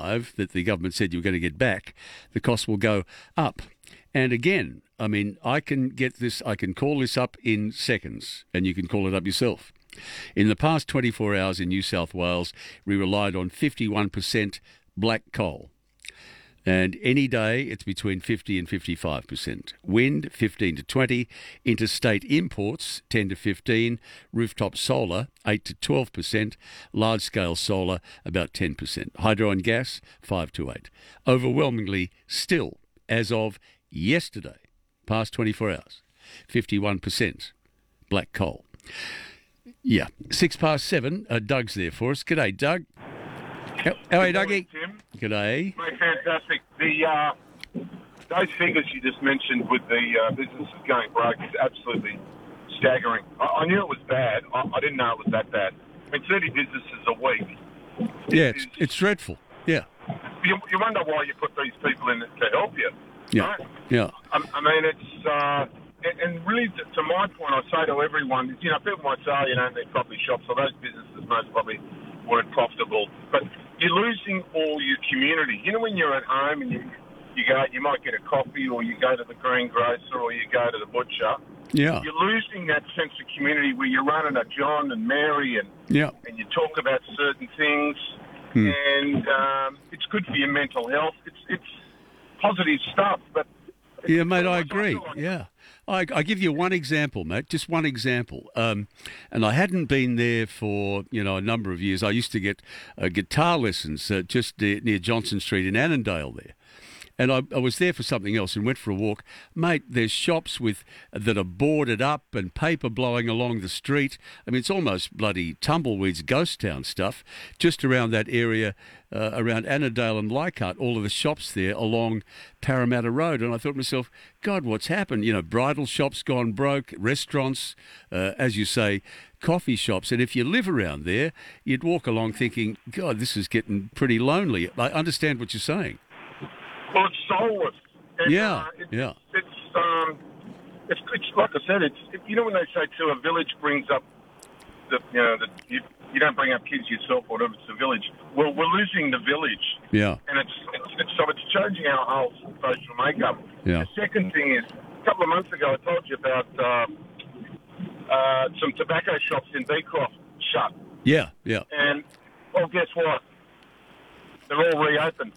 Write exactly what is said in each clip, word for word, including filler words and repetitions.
five that the government said you were going to get back, the cost will go up. And again, I mean, I can get this, I can call this up in seconds, and you can call it up yourself. In the past twenty-four hours in New South Wales, we relied on fifty-one percent black coal. And any day, it's between fifty and fifty-five percent. Wind, fifteen to twenty. Interstate imports, ten to fifteen. Rooftop solar, eight to twelve percent. Large-scale solar, about ten percent. Hydro and gas, five to eight. Overwhelmingly, still, as of yesterday, past twenty-four hours, fifty-one percent black coal. Yeah, six past seven. Uh, Doug's there for us. G'day, Doug. How, how are you, Dougie? Tim. G'day. Mate, fantastic. The uh, those figures you just mentioned with the uh, businesses going broke is absolutely staggering. I, I knew it was bad. I, I didn't know it was that bad. I mean, thirty businesses a week. Yeah, it's, it's dreadful. Yeah. You, you wonder why you put these people in to help you. Yeah. Right? Yeah. I, I mean, it's uh, and, and really to, to my point, I say to everyone, you know, people might say, oh, you know, they're property shops, so those businesses most probably weren't profitable, but you're losing all your community. You know, when you're at home and you you go, you might get a coffee, or you go to the greengrocer, or you go to the butcher. Yeah. You're losing that sense of community where you're running a John and Mary, and Yeah. and you talk about certain things, Hmm. and um, it's good for your mental health. It's it's positive stuff, but Yeah, mate, I I agree. feel like- Yeah. I, I give you one example, mate, just one example. Um, and I hadn't been there for, you know, a number of years. I used to get uh, guitar lessons uh, just near, near Johnson Street in Annandale there. And I, I was there for something else and went for a walk. Mate, there's shops with that are boarded up and paper blowing along the street. I mean, it's almost bloody Tumbleweed's ghost town stuff. Just around that area, uh, around Annandale and Leichhardt, all of the shops there along Parramatta Road. And I thought to myself, God, what's happened? You know, bridal shops gone broke, restaurants, uh, as you say, coffee shops. And if you live around there, you'd walk along thinking, God, this is getting pretty lonely. I understand what you're saying. Well, it's soulless. And, Yeah, uh, it's, yeah. It's um, it's, it's like I said. It's it, you know when they say to a village brings up the you know the you, you don't bring up kids yourself, or whatever. It's the village. Well, we're losing the village. Yeah. And it's, it's, it's so it's changing our whole social makeup. Yeah. The second thing is, a couple of months ago, I told you about uh, uh, some tobacco shops in Beecroft shut, Yeah, yeah. and well, guess what? They're all reopened.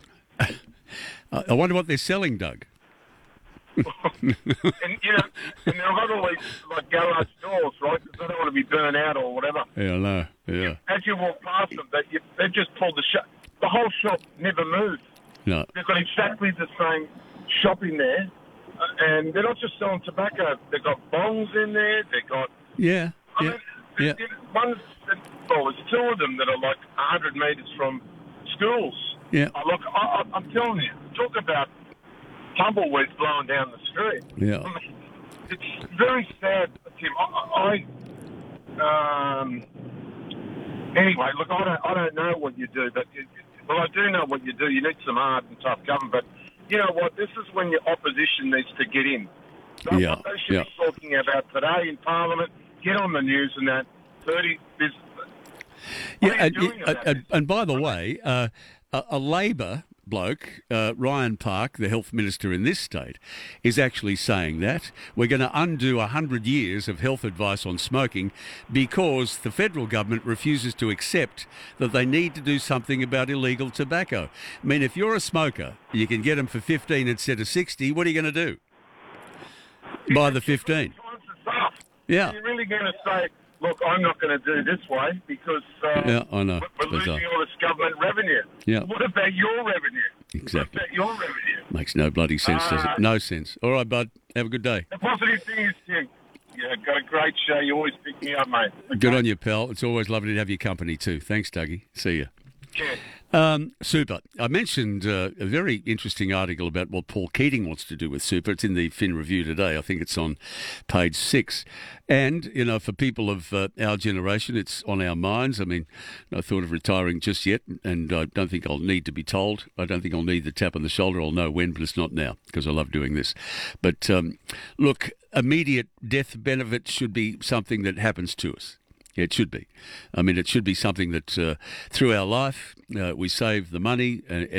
I I wonder what they're selling, Doug. And you know, and they've got all these like garage doors, right? Because they don't want to be burnt out or whatever. Yeah, I know. Yeah. As you walk past them, they you, they've just pulled the shut. The whole shop never moved. No. They've got exactly the same shop in there, uh, and they're not just selling tobacco. They've got bongs in there. They've got. Yeah. I Yeah. mean, Yeah. you know, one's well, there's two of them that are like a hundred metres from schools. Yeah. Oh, look, I, I, I'm telling you, talk about tumbleweeds blowing down the street. Yeah. I mean, it's very sad, Tim. I, I um, anyway, look, I don't, I don't know what you do, but it, well, I do know what you do. You need some hard and tough government, but you know what? This is when your opposition needs to get in. That's Yeah, what they should yeah. be talking about today in Parliament. Get on the news and that. Thirty. This. Yeah, What are you and, doing and, about and, this? and by the way, uh, a, a Labor bloke, uh, Ryan Park, the health minister in this state, is actually saying that we're going to undo one hundred years of health advice on smoking because the federal government refuses to accept that they need to do something about illegal tobacco. I mean, if you're a smoker, you can get them for fifteen instead of sixty. What are you going to do? Buy the fifteen. Times are tough. Yeah. Are you really going to say, look, I'm not going to do this way because uh, Yeah, I know. we're It's losing bizarre. all this government revenue? Yeah. What about your revenue? Exactly. What about your revenue? Makes no bloody sense, does Uh, it? No sense. All right, bud. Have a good day. The positive thing is, Tim, you've got a great show. You always pick me up, mate. Good on you, pal. It's always lovely to have your company too. Thanks, Dougie. See you. Yeah. Um, super. I mentioned uh, a very interesting article about what Paul Keating wants to do with super. It's in the Fin Review today. I think it's on page six. And, you know, for people of uh, our generation, it's on our minds. I mean, no thought of retiring just yet, and I don't think I'll need to be told. I don't think I'll need the tap on the shoulder. I'll know when, but it's not now because I love doing this. But, um, look, immediate death benefit should be something that happens to us. It should be. I mean, it should be something that uh, through our life uh, we save the money and,